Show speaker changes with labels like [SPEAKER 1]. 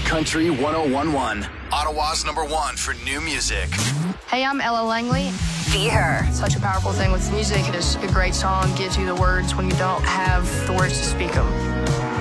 [SPEAKER 1] Country 1011. Ottawa's #1 for new music.
[SPEAKER 2] Hey, I'm Ella Langley.
[SPEAKER 3] Be Her.
[SPEAKER 2] Such a powerful thing with music. It's a great song, gives you the words when you don't have the words to speak them.